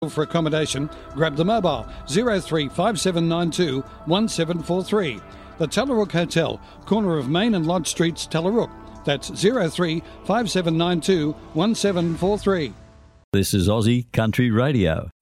For accommodation, grab the mobile 035792 1743. The Tallarook Hotel, corner of Main and Lodge Streets, Tallarook. That's 035792 1743. This is Aussie Country Radio.